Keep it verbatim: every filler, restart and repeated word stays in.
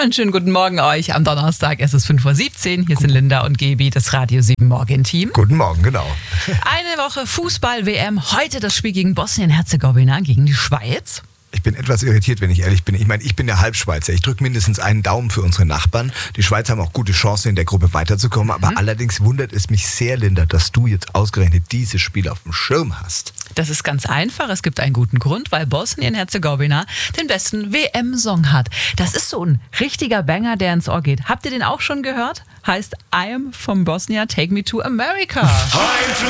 Einen schönen guten Morgen euch am Donnerstag. Es ist fünf Uhr siebzehn. Hier sind Linda und Gebi, das Radio sieben Morgen-Team. Guten Morgen, genau. Eine Woche Fußball-W M. Heute das Spiel gegen Bosnien-Herzegowina, gegen die Schweiz. Ich bin etwas irritiert, wenn ich ehrlich bin. Ich meine, ich bin ja Halbschweizer. Ich drücke mindestens einen Daumen für unsere Nachbarn. Die Schweizer haben auch gute Chancen, in der Gruppe weiterzukommen. Aber mhm. allerdings wundert es mich sehr, Linda, dass du jetzt ausgerechnet dieses Spiel auf dem Schirm hast. Das ist ganz einfach. Es gibt einen guten Grund, weil Bosnien-Herzegowina den besten W M-Song hat. Das ist so ein richtiger Banger, der ins Ohr geht. Habt ihr den auch schon gehört? Heißt I am from Bosnia, take me to America.